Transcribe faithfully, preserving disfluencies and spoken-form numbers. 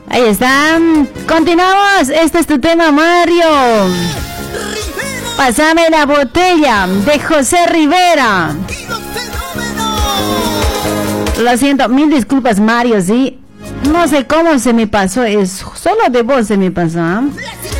Ahí está. Continuamos. Este es tu tema, Mario. Pásame la botella de José Rivera. Lo siento, mil disculpas, Mario, sí. No sé cómo se me pasó, es solo de voz se me pasó, ¿eh?